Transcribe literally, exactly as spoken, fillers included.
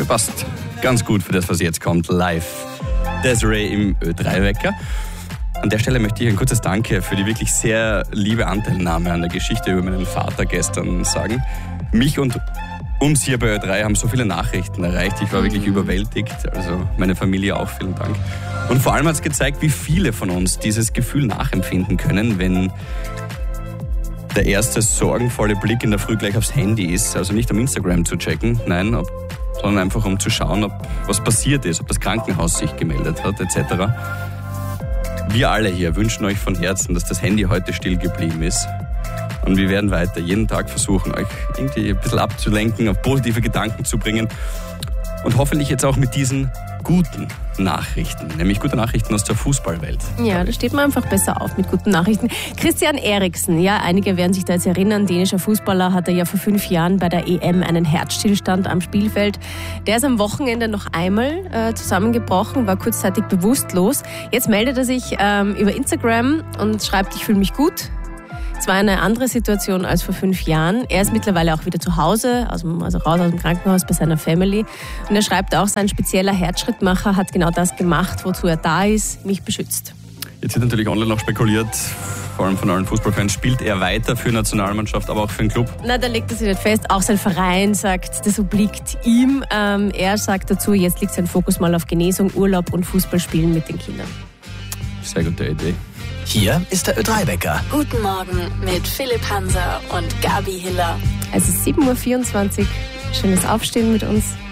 passt ganz gut für das, was jetzt kommt, live. Desiree im Ö drei Wecker. An der Stelle möchte ich ein kurzes Danke für die wirklich sehr liebe Anteilnahme an der Geschichte über meinen Vater gestern sagen. Mich und uns hier bei Ö drei haben so viele Nachrichten erreicht. Ich war wirklich überwältigt. Also meine Familie auch, vielen Dank. Und vor allem hat es gezeigt, wie viele von uns dieses Gefühl nachempfinden können, wenn der erste sorgenvolle Blick in der Früh gleich aufs Handy ist. Also nicht am Instagram zu checken, nein, ob, sondern einfach um zu schauen, ob was passiert ist, ob das Krankenhaus sich gemeldet hat, et cetera. Wir alle hier wünschen euch von Herzen, dass das Handy heute still geblieben ist. Und wir werden weiter jeden Tag versuchen, euch irgendwie ein bisschen abzulenken, auf positive Gedanken zu bringen. Und hoffentlich jetzt auch mit diesen guten Nachrichten, nämlich gute Nachrichten aus der Fußballwelt. Ja, da steht man einfach besser auf mit guten Nachrichten. Christian Eriksen, ja, einige werden sich da jetzt erinnern, dänischer Fußballer, hatte ja vor fünf Jahren bei der E M einen Herzstillstand am Spielfeld. Der ist am Wochenende noch einmal äh, zusammengebrochen, war kurzzeitig bewusstlos. Jetzt meldet er sich ähm, über Instagram und schreibt, ich fühle mich gut. Es war eine andere Situation als vor fünf Jahren. Er ist mittlerweile auch wieder zu Hause, also raus aus dem Krankenhaus bei seiner Family. Und er schreibt auch, sein spezieller Herzschrittmacher hat genau das gemacht, wozu er da ist, mich beschützt. Jetzt wird natürlich online noch spekuliert, vor allem von allen Fußballfans, spielt er weiter für die Nationalmannschaft, aber auch für den Club? Na, da legt er sich nicht fest. Auch sein Verein sagt, das obliegt ihm. Ähm, er sagt dazu, jetzt liegt sein Fokus mal auf Genesung, Urlaub und Fußballspielen mit den Kindern. Sehr gute Idee. Hier ist der Ö drei Wecker. Guten Morgen mit Philipp Hanser und Gabi Hiller. Es ist sieben Uhr vierundzwanzig. Schönes Aufstehen mit uns.